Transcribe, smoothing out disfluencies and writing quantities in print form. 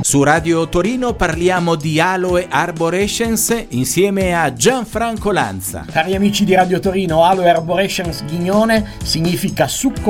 Su Radio Torino parliamo di Aloe Arborescence insieme a Gianfranco Lanza. Cari amici di Radio Torino, Aloe Arborescence Ghignone significa succo